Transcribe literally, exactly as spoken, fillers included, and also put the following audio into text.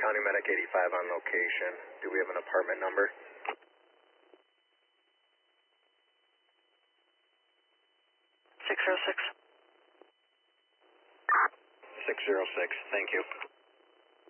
County Medic eighty-five on location. Do we have an apartment number? six zero six. six zero six, thank you.